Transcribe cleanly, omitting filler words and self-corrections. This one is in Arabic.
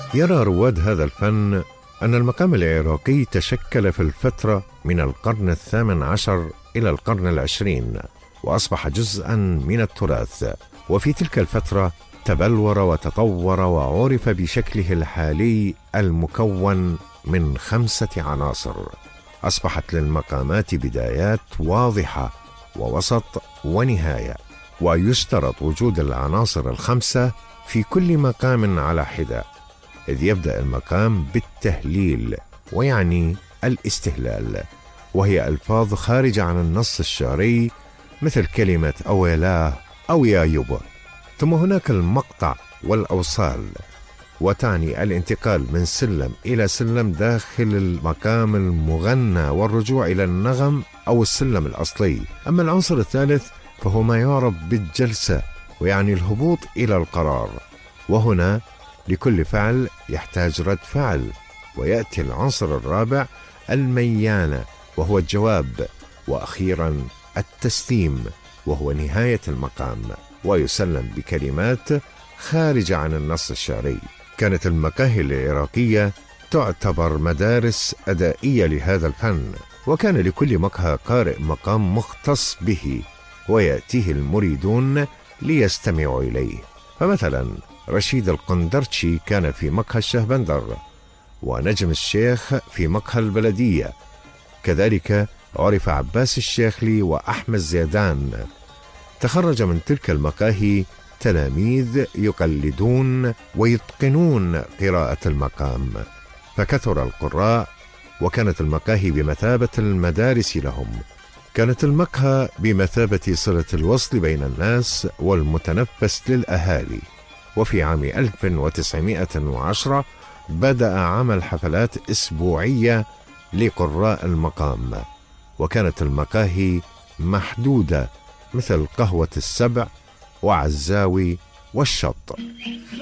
يرى رواد هذا الفن أن المقام العراقي تشكل في الفترة من القرن 18 إلى القرن 20، وأصبح جزءاً من التراث. وفي تلك الفترة تبلور وتطور وعرف بشكله الحالي المكون من 5 عناصر. أصبحت للمقامات بدايات واضحة ووسط ونهاية، ويشترط وجود العناصر ال5 في كل مقام على حدة، إذ يبدأ المقام بالتهليل، ويعني الاستهلال، وهي ألفاظ خارجة عن النص الشعري مثل كلمة أويلاه أو يا يبا. ثم هناك المقطع والأوصال، وتعني الانتقال من سلم إلى سلم داخل المقام المغنى والرجوع إلى النغم أو السلم الأصلي. أما العنصر الثالث فهو ما يعرف بالجلسة، ويعني الهبوط إلى القرار، وهنا لكل فعل يحتاج رد فعل. ويأتي العنصر الرابع الميانة، وهو الجواب، وأخيرا التسليم، وهو نهاية المقام، ويسلم بكلمات خارجة عن النص الشعري. كانت المقاهي العراقية تعتبر مدارس أدائية لهذا الفن، وكان لكل مقهى قارئ مقام مختص به، ويأتيه المريدون ليستمعوا إليه. فمثلا رشيد القندرشي كان في مقهى الشهبندر، ونجم الشيخ في مقهى البلدية. كذلك عرف عباس الشيخلي وأحمد زيدان. تخرج من تلك المقاهي تلاميذ يقلدون ويتقنون قراءة المقام، فكثر القراء، وكانت المقاهي بمثابة المدارس لهم. كانت المقهى بمثابة صلة الوصل بين الناس والمتنفس للأهالي. وفي عام 1910 بدأ عمل حفلات أسبوعية لقراء المقام، وكانت المقاهي محدودة مثل قهوة السبع وعزاوي والشط.